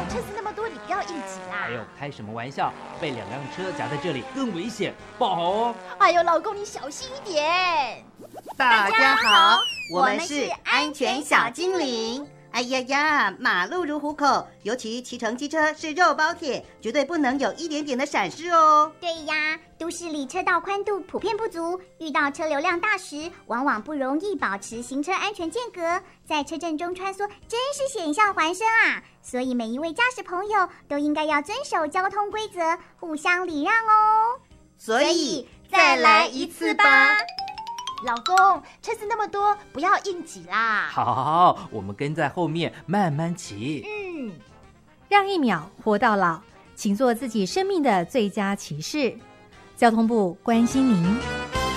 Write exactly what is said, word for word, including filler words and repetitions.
车子那么多，你不要硬挤啦。 哎呦，开什么玩笑？被两辆车夹在这里更危险，不好哦。 哎呦，老公你小心一点。 大家好，我们是安全小精灵。哎呀呀，马路如虎口，尤其骑乘机车是肉包铁，绝对不能有一点点的闪失哦。 对呀，都市里车道宽度普遍不足，遇到车流量大时，往往不容易保持行车安全间隔，在车阵中穿梭，真是险象环生啊！所以每一位驾驶朋友都应该要遵守交通规则，互相礼让哦。 所以再来一次吧。 老公，车子那么多，不要硬挤啦。 好，我们跟在后面慢慢骑。 嗯， 让一秒活到老，请做自己生命的最佳骑士。交通部关心您。